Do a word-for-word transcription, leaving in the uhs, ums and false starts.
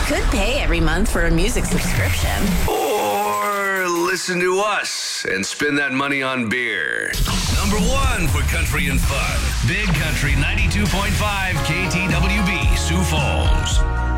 could pay every month for a music subscription. Or listen to us and spend that money on beer. Number one for country and fun. Big Country ninety-two point five K T W B, Sioux Falls.